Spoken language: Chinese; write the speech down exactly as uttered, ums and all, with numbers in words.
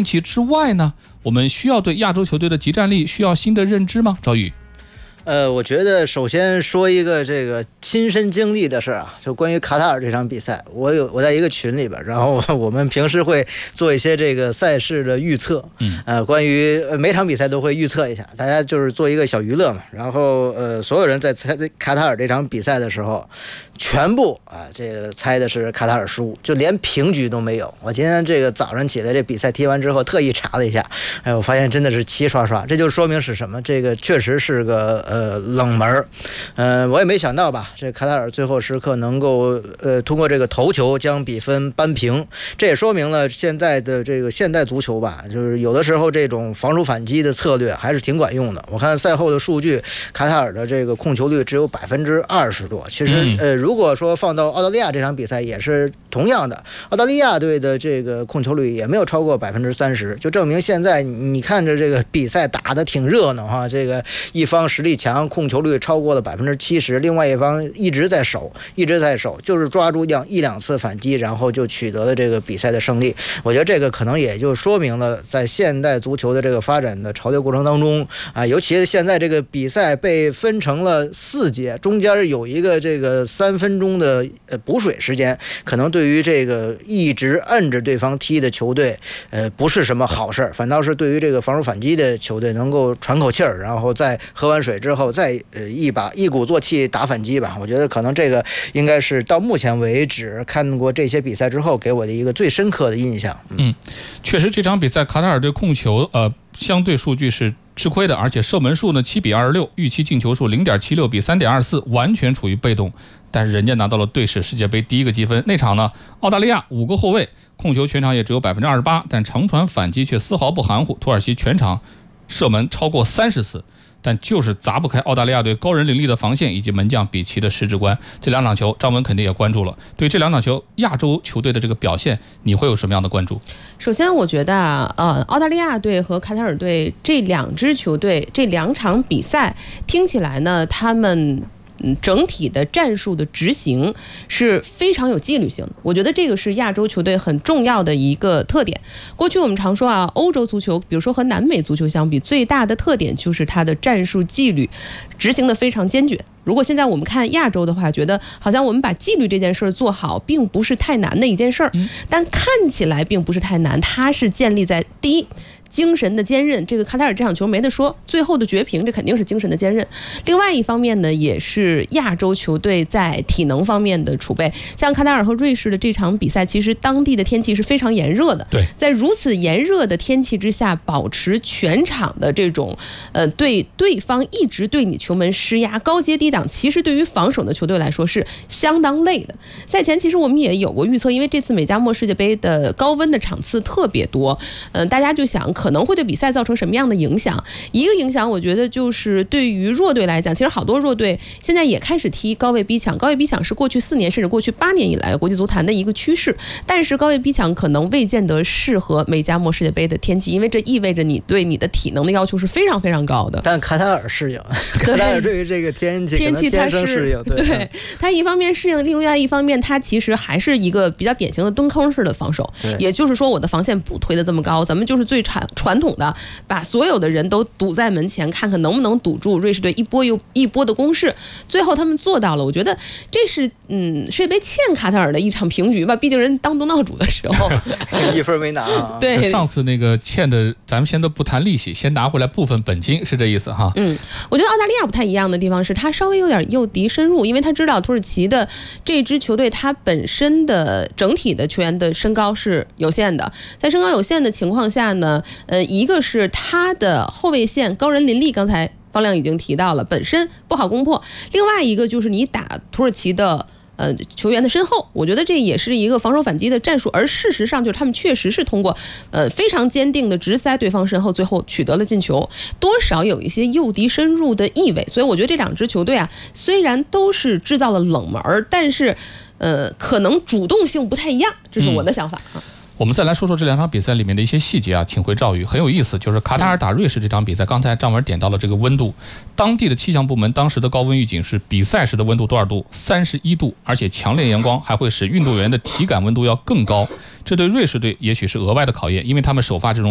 运气之外呢，我们需要对亚洲球队的集战力需要新的认知吗？赵宇。 呃，我觉得首先说一个这个亲身经历的事啊，就关于卡塔尔这场比赛，我有我在一个群里边，然后我们平时会做一些这个赛事的预测， 嗯， 呃，关于每场比赛都会预测一下，大家就是做一个小娱乐嘛。然后呃，所有人在猜卡塔尔这场比赛的时候，全部啊、呃、这个猜的是卡塔尔输，就连平局都没有。我今天这个早上起来这比赛踢完之后，特意查了一下，哎，我发现真的是齐刷刷，这就说明是什么？这个确实是个。呃，冷门，呃，我也没想到吧，这卡塔尔最后时刻能够呃通过这个头球将比分扳平，这也说明了现在的这个现代足球吧，就是有的时候这种防守反击的策略还是挺管用的。我看赛后的数据，卡塔尔的这个控球率只有百分之二十多，其实呃，如果说放到澳大利亚这场比赛也是同样的，澳大利亚队的这个控球率也没有超过百分之三十，就证明现在你看着这个比赛打得挺热闹哈，这个一方实力强，控球率超过了百分之七十，另外一方一直在守，一直在守，就是抓住两一两次反击，然后就取得了这个比赛的胜利。我觉得这个可能也就说明了，在现代足球的这个发展的潮流过程当中啊，尤其是现在这个比赛被分成了四节，中间有一个这个三分钟的呃补水时间，可能对于这个一直摁着对方踢的球队，呃，不是什么好事，反倒是对于这个防守反击的球队能够喘口气儿，然后在喝完水之后再呃一把一鼓作气打反击吧。我觉得可能这个应该是到目前为止看过这些比赛之后给我的一个最深刻的印象。 嗯，嗯确实这场比赛卡塔尔队控球呃相对数据是吃亏的，而且射门数呢七比二十六，预期进球数零点七六比三点二四，完全处于被动。但是人家拿到了队史世界杯第一个积分。那场呢，澳大利亚五个后卫控球全场也只有百分之二十八，但长传反击却丝毫不含糊。土耳其全场射门超过三十次，但就是砸不开澳大利亚队高人凌厉的防线以及门将比奇的十指关。这两场球张文肯定也关注了，对这两场球亚洲球队的这个表现你会有什么样的关注？ 首先我觉得啊，呃，澳大利亚队和卡塔尔队这两支球队这两场比赛听起来呢，他们嗯，整体的战术的执行是非常有纪律性的，我觉得这个是亚洲球队很重要的一个特点。过去我们常说啊，欧洲足球比如说和南美足球相比，最大的特点就是它的战术纪律执行的非常坚决。如果现在我们看亚洲的话，觉得好像我们把纪律这件事做好并不是太难的一件事儿，但看起来并不是太难，它是建立在第一精神的坚韧，这个卡塔尔这场球没得说，最后的绝平这肯定是精神的坚韧。另外一方面呢，也是亚洲球队在体能方面的储备。像卡塔尔和瑞士的这场比赛，其实当地的天气是非常炎热的， 对， 在如此炎热的天气之下，保持全场的这种呃对对方一直对你球门施压，高接低挡，其实对于防守的球队来说是相当累的。赛前其实我们也有过预测，因为这次美加墨世界杯的高温的场次特别多，嗯、呃，大家就想可能会对比赛造成什么样的影响？一个影响，我觉得就是对于弱队来讲，其实好多弱队现在也开始踢高位逼抢。高位逼抢是过去四年甚至过去八年以来国际足坛的一个趋势，但是高位逼抢可能未见得适合美加墨世界杯的天气，因为这意味着你对你的体能的要求是非常非常高的。 但卡塔尔适应，卡塔尔对于这个天气天气它是适应， 对，对它一方面适应，另外一方面它其实还是一个比较典型的蹲坑式的防守，也就是说我的防线不推得这么高，咱们就是最传传统的把所有的人都堵在门前，看看能不能堵住瑞士队一波又一波的攻势。最后他们做到了，我觉得这是嗯世界杯欠卡塔尔的一场平局吧，毕竟人当东道主的时候一分没拿、啊。 对， 上次那个欠的，咱们先都不谈利息，先拿回来部分本金，是这意思哈。 嗯，我觉得澳大利亚不太一样的地方是，他稍微有点诱敌深入，因为他知道土耳其的这支球队，他本身的整体的球员的身高是有限的，在身高有限的情况下呢，呃，一个是他的后卫线高人林立，刚才方亮已经提到了，本身不好攻破；另外一个就是你打土耳其的。呃，球员的身后，我觉得这也是一个防守反击的战术，而事实上就是他们确实是通过呃非常坚定的直塞对方身后，最后取得了进球，多少有一些诱敌深入的意味。所以我觉得这两支球队啊，虽然都是制造了冷门，但是呃可能主动性不太一样，这是我的想法啊。嗯， 我们再来说说这两场比赛里面的一些细节啊，请回赵宇，很有意思。就是卡塔尔打瑞士这场比赛，刚才张文点到了这个温度，当地的气象部门当时的高温预警是比赛时的温度多少度？三十一度，而且强烈阳光还会使运动员的体感温度要更高。这对瑞士队也许是额外的考验，因为他们首发这种